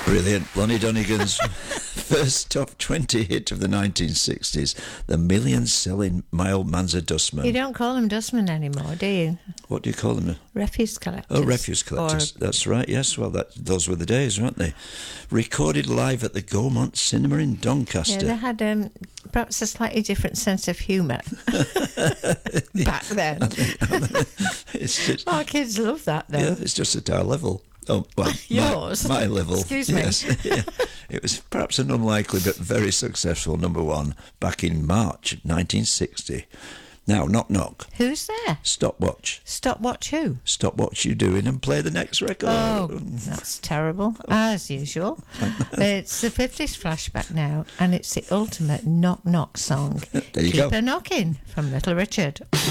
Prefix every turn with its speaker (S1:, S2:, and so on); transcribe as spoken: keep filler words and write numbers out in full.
S1: Brilliant. Lonnie Donegan's first top twenty hit of the nineteen sixties, the million-selling Mild Man's a Dustman.
S2: You don't call them dustmen anymore, do you?
S1: What do you call them?
S2: Refuse collectors.
S1: Oh, refuse collectors.
S2: Or...
S1: That's right, yes. Well, that those were the days, weren't they? Recorded live at the Gaumont Cinema in Doncaster.
S2: Yeah, they had um, perhaps a slightly different sense of humour back then.
S1: It's just,
S2: Our kids love that, though.
S1: yeah, it's just at our level. Oh, well,
S2: yours?
S1: My, my level.
S2: Excuse me.
S1: Yes. Yeah. It was perhaps an unlikely but very successful number one back in March nineteen sixty. Now, knock knock.
S2: Who's there?
S1: Stopwatch.
S2: Stopwatch who?
S1: Stop what you doing and play the next record.
S2: Oh, that's terrible, as usual. It's the fifties flashback now, and it's the ultimate knock knock song.
S1: There you
S2: Keep
S1: go.
S2: a knocking from Little Richard.